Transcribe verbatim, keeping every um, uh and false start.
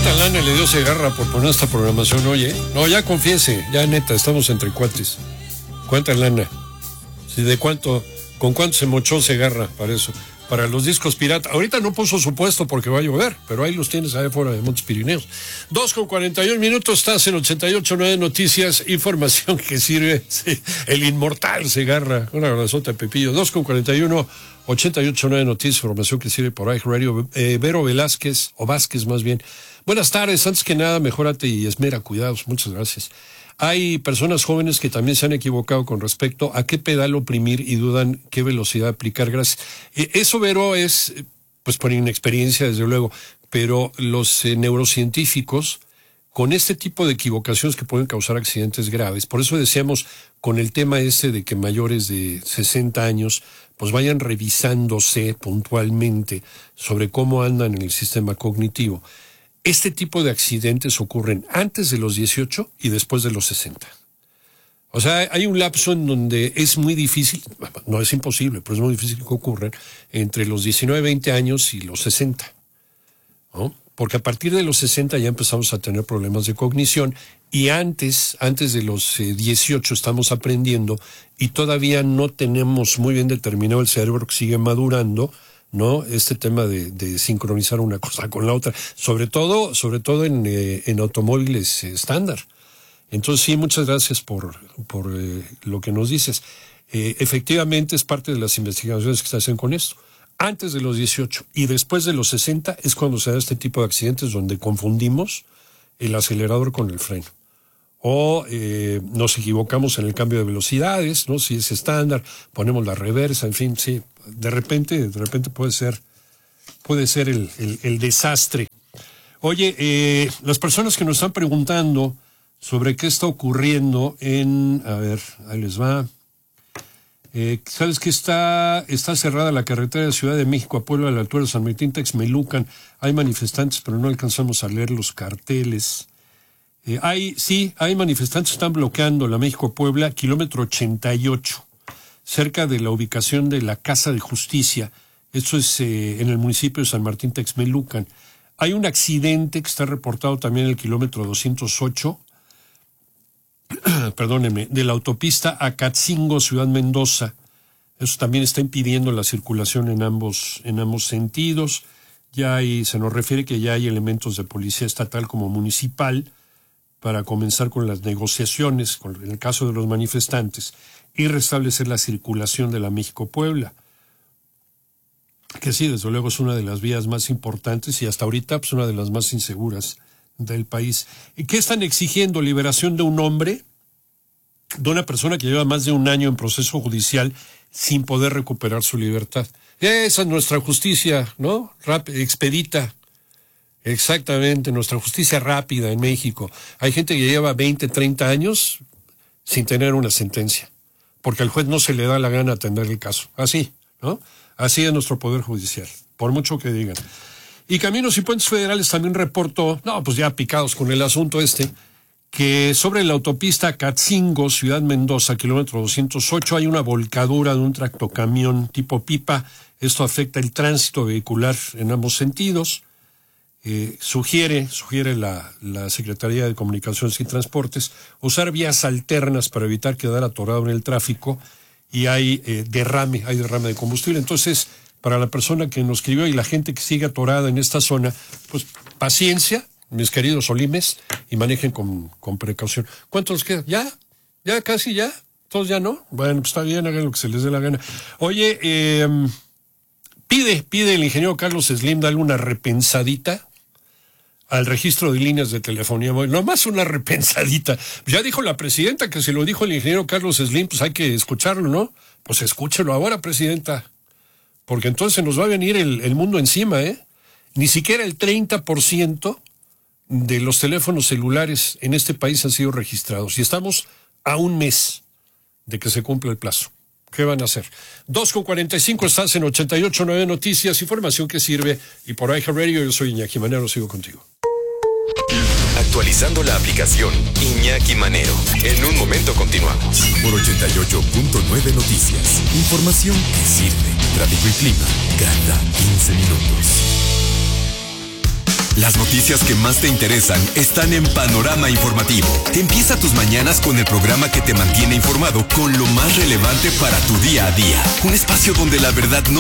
¿Cuánta lana le dio Segarra por poner esta programación hoy, eh? No, ya confiese, ya neta, estamos entre cuates. ¿Cuánta lana? Sí, ¿de cuánto, con cuánto se mochó Segarra para eso? Para los discos pirata. Ahorita no puso su puesto porque va a llover, pero ahí los tienes allá fuera de Montes Pirineos. Dos con cuarenta y un minutos, estás en ochenta y ocho punto nueve Noticias, información que sirve. Sí, el inmortal Segarra. Un abrazote a Pepillo. Dos con cuarenta y uno, ochenta y ocho punto nueve Noticias, información que sirve por iHeartRadio. Eh, Vero Velázquez, o Vázquez más bien. Buenas tardes, antes que nada, mejórate y esmera cuidados. Muchas gracias. Hay personas jóvenes que también se han equivocado con respecto a qué pedal oprimir y dudan qué velocidad aplicar. Gracias. Eso, Vero, es pues por inexperiencia, desde luego, pero los eh, neurocientíficos, con este tipo de equivocaciones que pueden causar accidentes graves, por eso decíamos con el tema ese de que mayores de sesenta años pues vayan revisándose puntualmente sobre cómo andan en el sistema cognitivo. Este tipo de accidentes ocurren antes de los dieciocho y después de los sesenta. O sea, hay un lapso en donde es muy difícil, no es imposible, pero es muy difícil que ocurran entre los diecinueve, veinte años y los sesenta, ¿no? Porque a partir de los sesenta ya empezamos a tener problemas de cognición y antes, antes de los eh, dieciocho estamos aprendiendo y todavía no tenemos muy bien determinado el cerebro que sigue madurando, ¿no? Este tema de, de sincronizar una cosa con la otra, sobre todo, sobre todo en, eh, en automóviles eh, estándar. Entonces sí, muchas gracias por, por eh, lo que nos dices. Eh, efectivamente es parte de las investigaciones que se hacen con esto. Antes de los dieciocho y después de los sesenta es cuando se da este tipo de accidentes donde confundimos el acelerador con el freno. O eh, nos equivocamos en el cambio de velocidades, ¿no? Si es estándar, ponemos la reversa, en fin, sí. De repente, de repente puede ser, puede ser el, el, el desastre. Oye, eh, las personas que nos están preguntando sobre qué está ocurriendo en, a ver, ahí les va. Eh, ¿Sabes que está, está cerrada la carretera de Ciudad de México a Puebla a la altura de San Martín Texmelucan? Hay manifestantes, pero no alcanzamos a leer los carteles. Eh, hay, sí, hay manifestantes que están bloqueando la México-Puebla, kilómetro ochenta y ocho, cerca de la ubicación de la Casa de Justicia. Esto es eh, en el municipio de San Martín Texmelucan. Hay un accidente que está reportado también en el kilómetro doscientos ocho, perdóneme, de la autopista Acatzingo, Ciudad Mendoza. Eso también está impidiendo la circulación en ambos, en ambos sentidos. Ya hay, se nos refiere que ya hay elementos de policía estatal como municipal para comenzar con las negociaciones, con, en el caso de los manifestantes, y restablecer la circulación de la México-Puebla, que sí, desde luego es una de las vías más importantes y hasta ahorita pues una de las más inseguras del país. ¿Y qué están exigiendo? Liberación de un hombre, de una persona que lleva más de un año en proceso judicial sin poder recuperar su libertad. Esa es nuestra justicia, ¿no? Rápida, expedita. Exactamente, nuestra justicia rápida en México. Hay gente que lleva veinte, treinta años sin tener una sentencia, porque al juez no se le da la gana atender el caso. Así, ¿no? Así es nuestro Poder Judicial, por mucho que digan. Y Caminos y Puentes Federales también reportó, no, pues ya picados con el asunto este, que sobre la autopista Acatzingo, Ciudad Mendoza, kilómetro doscientos ocho, hay una volcadura de un tractocamión tipo pipa. Esto afecta el tránsito vehicular en ambos sentidos. Eh, sugiere, sugiere la, la Secretaría de Comunicaciones y Transportes usar vías alternas para evitar quedar atorado en el tráfico y hay eh, derrame, hay derrame de combustible. Entonces, para la persona que nos escribió y la gente que sigue atorada en esta zona, pues paciencia, mis queridos Olimes, y manejen con, con precaución. ¿Cuánto les queda? ¿Ya? ¿Ya casi ya? ¿Todos ya no? Bueno, pues está bien, hagan lo que se les dé la gana. Oye, eh, pide, pide el ingeniero Carlos Slim darle una repensadita al registro de líneas de telefonía móvil. Nomás una repensadita. Ya dijo la presidenta que si lo dijo el ingeniero Carlos Slim, pues hay que escucharlo, ¿no? Pues escúchelo ahora, presidenta. Porque entonces nos va a venir el, el mundo encima, ¿eh? Ni siquiera el treinta por ciento de los teléfonos celulares en este país han sido registrados. Y estamos a un mes de que se cumpla el plazo. ¿Qué van a hacer? dos con cuarenta y cinco, estás en ochenta y ocho punto nueve Noticias, información que sirve. Y por iHeartRadio, yo soy Iñaki Manero, sigo contigo. Actualizando la aplicación Iñaki Manero. En un momento continuamos. Por ochenta y ocho punto nueve Noticias. Información que sirve. Tráfico y clima cada quince minutos. Las noticias que más te interesan están en Panorama Informativo. Empieza tus mañanas con el programa que te mantiene informado con lo más relevante para tu día a día. Un espacio donde la verdad no